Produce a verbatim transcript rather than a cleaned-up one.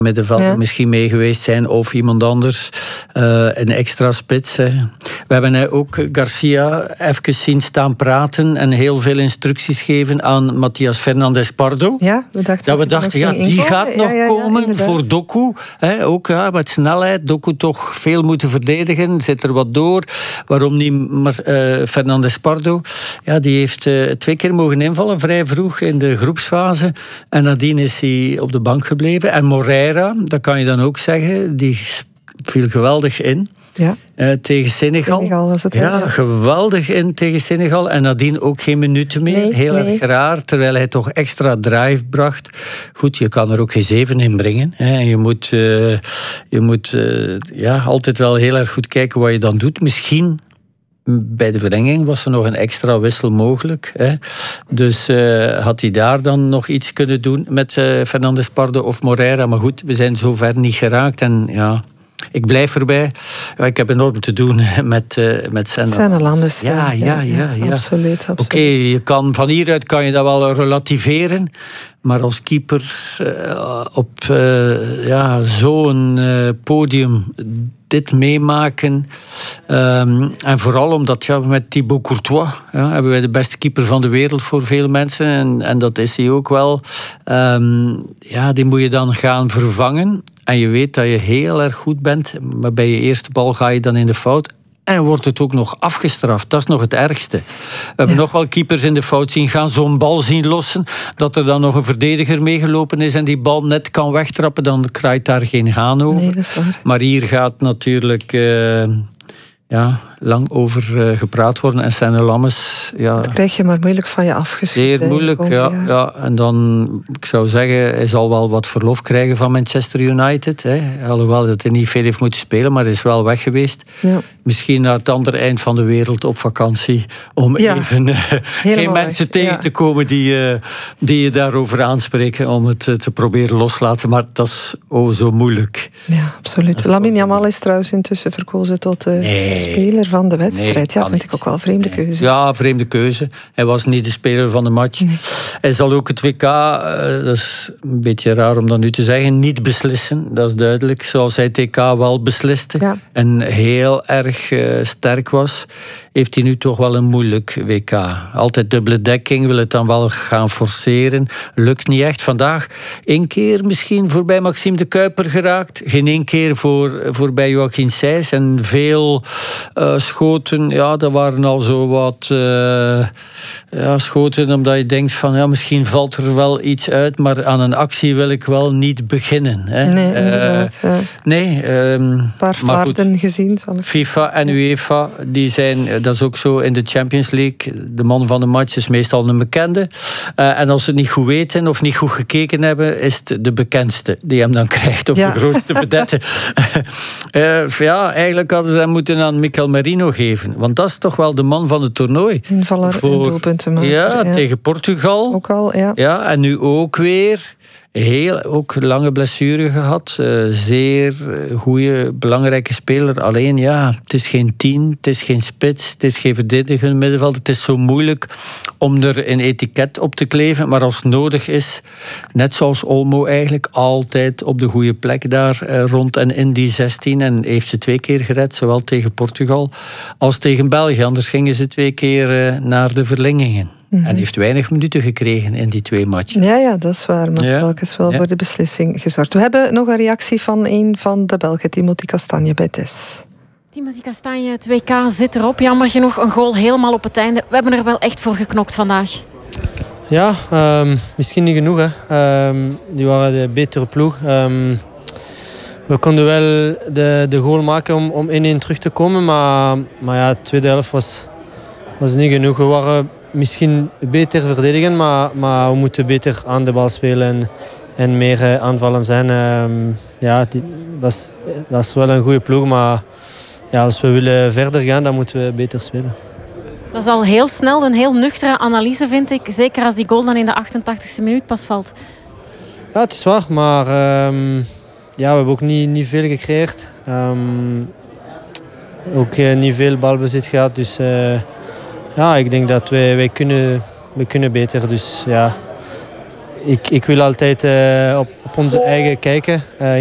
middenveld ja. misschien mee geweest zijn of iemand anders. Uh, een extra spits. Hè. We hebben uh, ook Garcia even zien staan praten en heel veel instructies geven aan Matías Fernández Pardo. Ja, we dachten, dat we dachten ja, die inkomen. gaat nog ja, ja, ja, komen inderdaad. Voor Doku. Hè. Ook ja, met snelheid. Doku toch veel moeten verdedigen. Zit er wat door. Waarom niet maar, uh, Fernández Pardo? Ja, die heeft uh, twee keer mogen invallen, vrij vroeg in de groepsfase. En nadien is hij op de bank gebleven. En Moreira, dat kan je dan ook zeggen, die viel geweldig in. Ja. Uh, tegen Senegal. Senegal was het, ja, ja, geweldig in tegen Senegal. En nadien ook geen minuten meer. Nee, Heel nee. erg raar, terwijl hij toch extra drive bracht. Goed, je kan er ook geen zeven in brengen. Hè. Je moet, uh, je moet uh, ja, altijd wel heel erg goed kijken wat je dan doet. Misschien bij de verlenging was er nog een extra wissel mogelijk. Hè. Dus uh, had hij daar dan nog iets kunnen doen met uh, Fernández Pardo of Moreira. Maar goed, we zijn zover niet geraakt. En ja, ik blijf erbij. Ja, ik heb enorm te doen met, uh, met Sennelanders. Ja, ja, ja. ja, ja. Absoluut. absoluut. Oké, okay, je kan van hieruit kan je dat wel relativeren. Maar als keeper uh, op uh, ja, zo'n uh, podium dit meemaken. Um, en vooral omdat ja, met Thibaut Courtois ja, hebben wij de beste keeper van de wereld voor veel mensen. En, en dat is hij ook wel. Um, ja, die moet je dan gaan vervangen. En je weet dat je heel erg goed bent. Maar bij je eerste bal ga je dan in de fout. En wordt het ook nog afgestraft. Dat is nog het ergste. We hebben ja. nog wel keepers in de fout zien gaan. Zo'n bal zien lossen. Dat er dan nog een verdediger meegelopen is. En die bal net kan wegtrappen. Dan kraait daar geen haan over. Nee, dat is waar. Maar hier gaat natuurlijk Uh, ja, lang over uh, gepraat worden. En Senne Lammes, ja, dat krijg je maar moeilijk van je afgeschreven. Zeer moeilijk, ja, ja. ja. En dan, ik zou zeggen, hij zal wel wat verlof krijgen van Manchester United. Hè. Alhoewel dat hij niet veel heeft moeten spelen, maar hij is wel weg geweest. Ja. Misschien naar het andere eind van de wereld op vakantie. Om ja. even uh, geen mensen weg. tegen ja. te komen die, uh, die je daarover aanspreken. Om het uh, te proberen loslaten. Maar dat is oh zo moeilijk. Ja, absoluut. Lamine Yamal is trouwens intussen verkozen tot uh, nee. speler van de wedstrijd. Nee, ja, vind niet. ik ook wel een vreemde nee. keuze. Ja, vreemde keuze. Hij was niet de speler van de match. Nee. Hij zal ook het W K, uh, dat is een beetje raar om dat nu te zeggen, niet beslissen. Dat is duidelijk. Zoals hij het T K wel besliste. Ja. En heel erg uh, sterk was, heeft hij nu toch wel een moeilijk W K. Altijd dubbele dekking, wil het dan wel gaan forceren. Lukt niet echt. Vandaag één keer misschien voorbij Maxime de Kuiper geraakt. Geen één keer voor, voorbij Joachim Sijs. En veel uh, schoten, ja, dat waren al zo wat uh, ja, schoten, omdat je denkt van, ja, misschien valt er wel iets uit, maar aan een actie wil ik wel niet beginnen. Hè. Nee, inderdaad. Uh, nee. Um, een paar vaarten gezien. Zal ik... FIFA en UEFA, die zijn, dat is ook zo in de Champions League. De man van de match is meestal een bekende. Uh, en als ze het niet goed weten of niet goed gekeken hebben, is het de bekendste die hem dan krijgt, of ja. de grootste vedette. uh, ja, eigenlijk hadden ze hem moeten aan Mikel Merino geven, want dat is toch wel de man van het toernooi. Invaller en doelpunten maken. Ja, ja, tegen Portugal. Ook al, ja. Ja, en nu ook weer. Heel, ook lange blessure gehad. Uh, zeer goede, belangrijke speler. Alleen ja, het is geen tien, het is geen spits, het is geen verdedigend middenveld. Het is zo moeilijk om er een etiket op te kleven. Maar als het nodig is, net zoals Olmo eigenlijk, altijd op de goede plek daar uh, rond en in die zestien. En heeft ze twee keer gered, zowel tegen Portugal als tegen België. Anders gingen ze twee keer uh, naar de verlengingen. Mm-hmm. En heeft weinig minuten gekregen in die twee matchen. Ja, ja, dat is waar. Maar ja. telkens wel ja. voor de beslissing gezorgd. We hebben nog een reactie van een van de Belgen, Timothy Castagne bij T E S. Timothy Castagne, het W K zit erop. Jammer genoeg een goal helemaal op het einde. We hebben er wel echt voor geknokt vandaag. Ja, um, misschien niet genoeg. Hè. Um, die waren de betere ploeg. Um, we konden wel de, de goal maken om, om één-één terug te komen. Maar, maar ja, de tweede helft was, was niet genoeg. We waren misschien beter verdedigen, maar, maar we moeten beter aan de bal spelen en, en meer uh, aanvallen zijn. Um, ja, die, dat, is, dat is wel een goede ploeg, maar ja, als we willen verder gaan, dan moeten we beter spelen. Dat is al heel snel een heel nuchtere analyse, vind ik. Zeker als die goal dan in de achtentachtigste minuut pas valt. Ja, het is waar, maar um, ja, we hebben ook niet, niet veel gecreëerd. Um, ook uh, niet veel balbezit gehad, dus uh, ja, ik denk dat wij, wij, kunnen, wij kunnen beter. Dus ja, ik, ik wil altijd uh, op, op onze eigen kijken. Uh,